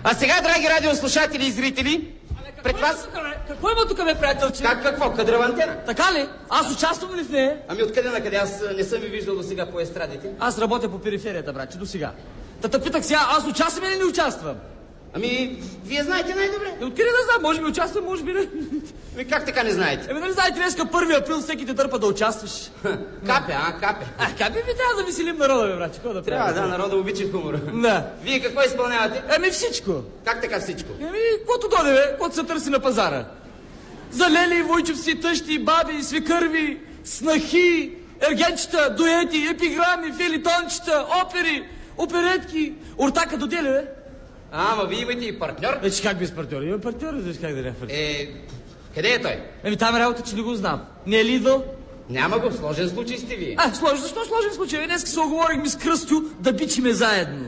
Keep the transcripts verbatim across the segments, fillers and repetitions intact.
А сега, драги радиослушатели и зрители, пред вас... Какво има тук, бе, приятелче? Как какво? Кадрова антена? Така ли? Аз участвам ли в нея? Ами откъде на къде? Аз не съм ви виждал до сега по естрадите. Аз работя по периферията, братче, до сега. Та те питах сега, аз участвам или не участвам? Ами, вие знаете най-добре. Е, откъде да знам? Може би участвам, може би не. Ами как така не знаете? Еми, нали знаете, днеска първи април всеки те дърпа да участваш. Капе, а, капе. А, капе ми трябва да веселим народа, бе, братче. Какво да Трябва, правим? да, народа обича хумора. Да. Вие какво изпълнявате? Еми всичко. Как така всичко? Еми, каквото дойде, бе, каквото се търси на пазара. За лели, войчовци, тъщи, баби, свекърви, снахи, ергенчета, дуети, епиграми, филитончета, опери, оперетки. Ортака до деле, бе. А, ама вие имате и партньор? Вече как без партньор? Има партньор, виж как да не партньор. Е, къде е той? Еми, там е работа, че не го знам. Не е ли идвал? Няма го, сложен случай сте вие. А, сложен, защо сложен случай? Днес се оговорихме с Кръстю да бичиме заедно.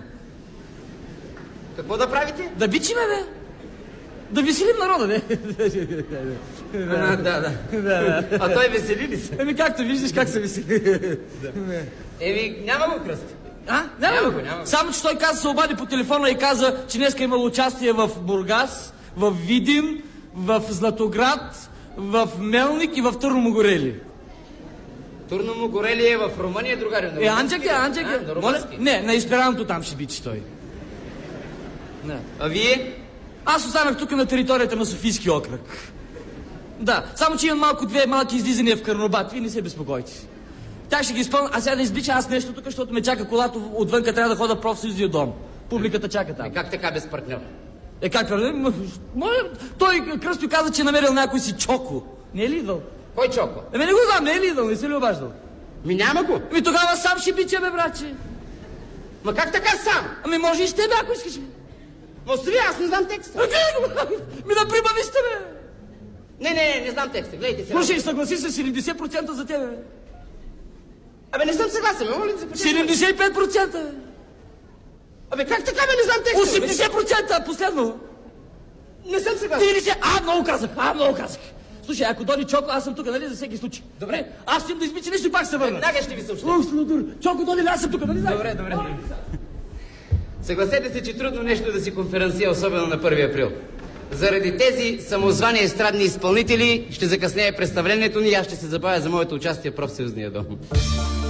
Какво да правите? Да бичиме, бе. Да веселим народа, не? А, да, да. Да, да. А той весели ли се? Еми, както виждаш, как се весели. Еми, няма го кръст. А? Няма, Няма го. го, няма го. Само, че той каза, се обади по телефона и каза, че днеска имало участие в Бургас, в Видин, в Златоград, в Мелник и в Търномогорели. Турномогорели е в Румъния, другари. Е, Анджак е, Анджак А, е. на Моля? румънски. Не, на Есперанто там ще бичи той. Не. А вие? Аз останах тук на територията на Софийски окръг. Да, само че имам малко две малки излизания в Карнобат. Вие не се безпокойте. Тя ще ги изпълня, а сега да избича аз нещо тук, защото ме чака колата, отвънка трябва да хода в профсъюзния дом. Публиката чака там. Е, как така без партньор? Е, как правда? Може, той Кръстю каза, че е намерил някой си Чоко. Не е ли идвал? Кой чоко? Еми не го знам, не е ли идвал, не се ли обаждал? Ми няма го. Ами тогава сам ще бича, бе, братче. Ма как така сам? Ами може и с тебе, ако искаш. Ма остави, аз не знам текста. Ми да прибави с тебе. Не, не, не, не знам текста. Гледайте сега. Слушай, съгласи се седемдесет процента за тебе, бе. Абе, не съм съгласен, моля ли да започнем? седемдесет и пет процента. Абе, как така, бе, не знам текста? осемдесет процента, последно. Не съм съгласен. деветдесет. А, много казах, а, много казах. Слушай, ако дойде Чоко, аз съм тук, нали, за всеки случай. Добре. Аз ще им да избича нещо и пак се върна. Веднага ще ви съобщя. Ух, Слудур, Чоко дойде, аз съм тук, нали, знаеш? Добре, добре. Съгласете се, че трудно нещо да си конференция, особено на първи април. Заради тези самозвани естрадни изпълнители ще закъснее представлението ни и аз ще се забавя за моето участие в профсъюзния дом.